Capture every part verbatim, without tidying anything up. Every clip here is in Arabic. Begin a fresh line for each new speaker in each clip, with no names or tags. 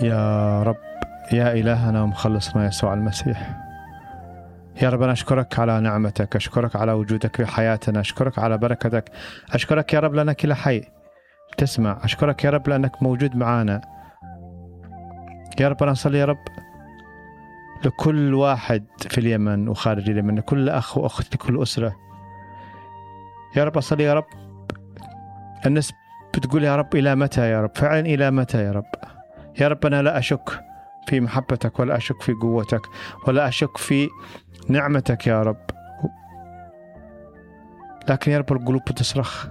يا رب، يا إلهنا ومخلصنا يسوع المسيح، يا رب أنا أشكرك على نعمتك، أشكرك على وجودك في حياتنا، أشكرك على بركتك، أشكرك يا رب لأنك إله حي تسمع، أشكرك يا رب لأنك موجود معنا. يا رب أنا أصلي يا رب لكل واحد في اليمن وخارج اليمن، لكل أخ وأخت، لكل أسرة. يا رب أصلي يا رب، الناس بتقول يا رب إلى متى يا رب، فعلا إلى متى يا رب. يا رب أنا لا أشك في محبتك، ولا أشك في قوتك، ولا أشك في نعمتك يا رب، لكن يا رب القلوب بتصرخ.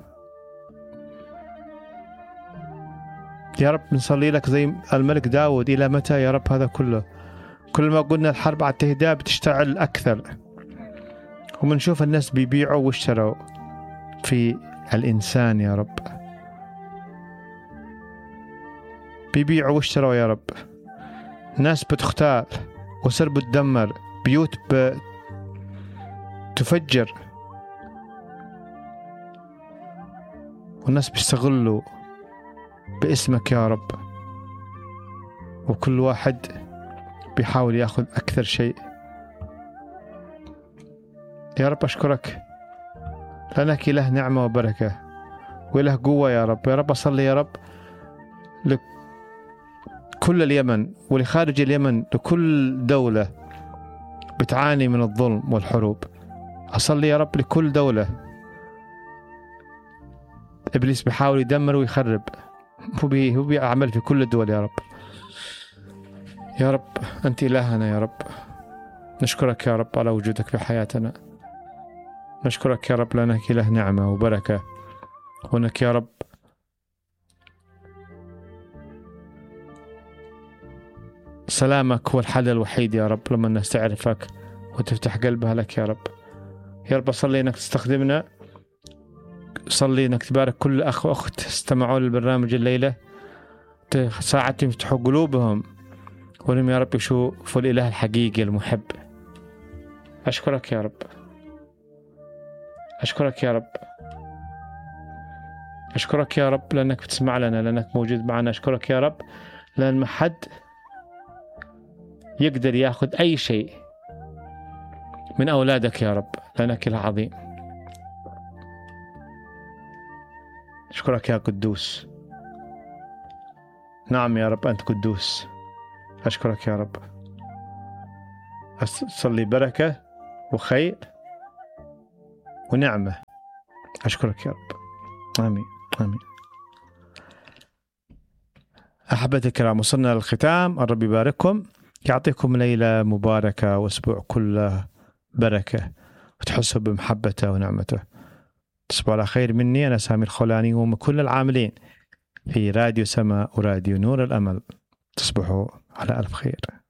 يا رب نصلي لك زي الملك داود، إلى متى يا رب هذا كله؟ كل ما قلنا الحرب على التهدئة بتشتعل أكثر، ومنشوف الناس بيبيعوا واشتروا في الإنسان يا رب، بيبيعوا واشتروا يا رب، ناس بتختال وسر بتدمر، بيوت بتفجر، والناس بيستغلوا باسمك يا رب، وكل واحد بيحاول ياخذ أكثر شيء. يا رب أشكرك لأنك إله نعمة وبركة وإله قوة يا رب. يا رب أصلي يا رب لكل اليمن ولخارج اليمن، لكل دولة بتعاني من الظلم والحروب. أصلي يا رب لكل دولة إبليس بيحاول يدمر ويخرب، هو بي هو بيعمل في كل الدول يا رب. يا رب أنت إلهنا يا رب، نشكرك يا رب على وجودك في حياتنا، نشكرك يا رب لأنك إله نعمة وبركة، وأنك يا رب سلامك هو الحل الوحيد يا رب لما الناس تعرفك وتفتح قلبها لك يا رب. يا رب أصلي أنك تستخدمنا، صلي أنك تبارك كل أخ وأخت استمعوا للبرنامج الليلة، ساعدتهم يفتحوا قلوبهم ولم يا رب يشوفوا الإله الحقيقي المحب. أشكرك يا رب، أشكرك يا رب، أشكرك يا رب لأنك بتسمع لنا، لأنك موجود معنا. أشكرك يا رب لأن ما حد يقدر يأخذ أي شيء من أولادك يا رب، لأنك إله عظيم. أشكرك يا قدوس، نعم يا رب أنت قدوس. أشكرك يا رب، أصلي بركة وخير ونعمة. أشكرك يا رب، آمين آمين. أحبتي الكرام، وصلنا للختام. الرب يبارككم، يعطيكم ليلة مباركة وأسبوع كله بركة، وتحسوا بمحبته ونعمته. تصبحوا على خير مني، أنا سامي الخولاني ومن كل العاملين في راديو سماء وراديو نور الأمل. تصبحوا على ألف خير.